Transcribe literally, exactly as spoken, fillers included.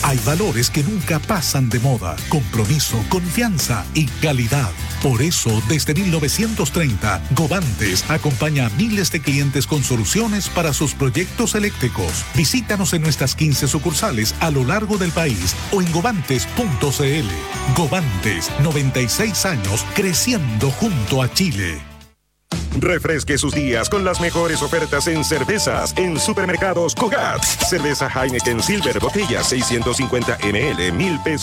Hay valores que nunca pasan de moda. Compromiso, confianza y calidad. Por eso, desde mil novecientos treinta, Govantes acompaña a miles de clientes con soluciones para sus proyectos eléctricos. Visítanos en nuestras quince sucursales a lo largo del país o en govantes punto c l. Govantes, noventa y seis años creciendo junto a Chile. Refresque sus días con las mejores ofertas en cervezas en Supermercados Cugat. Cerveza Heineken Silver, botella seiscientos cincuenta mililitros, mil pesos.